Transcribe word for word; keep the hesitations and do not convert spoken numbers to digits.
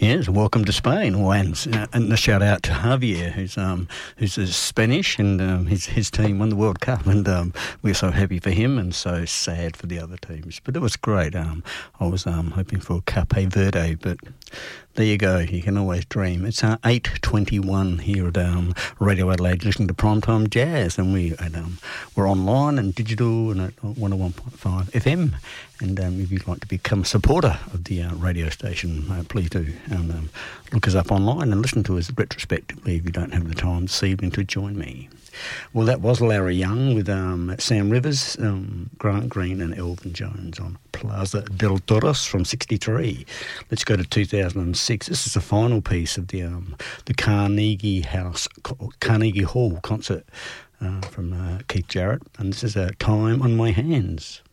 Yes, welcome to Spain. And, uh, and a shout out to Javier, who's um who's uh, Spanish, and um, his his team won the World Cup, and um, we're so happy for him and so sad for the other teams. But it was great. Um, I was um hoping for Cape Verde, but there you go. You can always dream. It's uh, eight twenty-one here at um, Radio Adelaide, listening to Primetime Jazz, and we at, um, we're online and digital and at one oh one point five F M. And um, if you'd like to become a supporter of the uh, radio station, uh, please do. And, um, look us up online and listen to us retrospectively if you don't have the time this evening to join me. Well, that was Larry Young with um, Sam Rivers, um, Grant Green and Elvin Jones on Plaza del Toros from sixty-three. Let's go to two thousand six. This is the final piece of the um, the Carnegie House, Carnegie Hall concert uh, from uh, Keith Jarrett. And this is a Time on My Hands.